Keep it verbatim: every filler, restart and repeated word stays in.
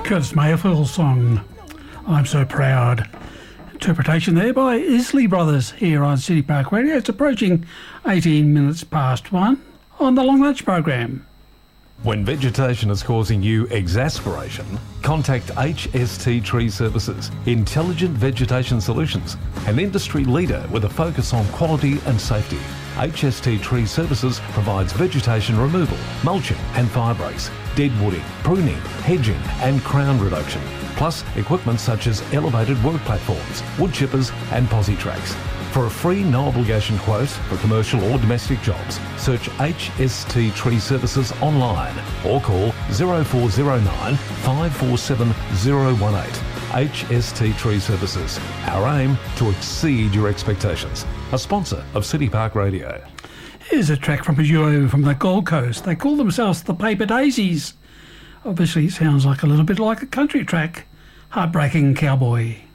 Curtis Mayfield's song, I'm So Proud. Interpretation there by Isley Brothers here on City Park Radio. It's approaching eighteen minutes past one on the Long Lunch program. When vegetation is causing you exasperation, contact H S T Tree Services, Intelligent Vegetation Solutions, an industry leader with a focus on quality and safety. H S T Tree Services provides vegetation removal, mulching and fire breaks, dead wooding, pruning, hedging and crown reduction, plus equipment such as elevated work platforms, wood chippers and posi tracks. For a free no-obligation quote for commercial or domestic jobs, search H S T Tree Services online or call zero four zero nine, five four seven zero one eight. H S T Tree Services. Our aim to exceed your expectations. A sponsor of City Park Radio. Here's a track from a duo from the Gold Coast. They call themselves the Paper Daisies. Obviously it sounds like a little bit like a country track. Heartbreaking Cowboy.